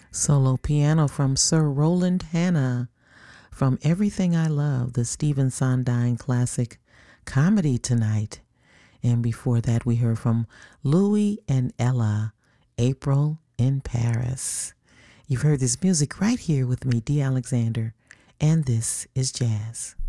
Solo piano from Sir Roland Hanna from Everything I Love, the Stephen Sondheim classic Comedy Tonight. And before that, we heard from Louis and Ella, April in Paris. You've heard this music right here with me, Dee Alexander, and this is Jazz.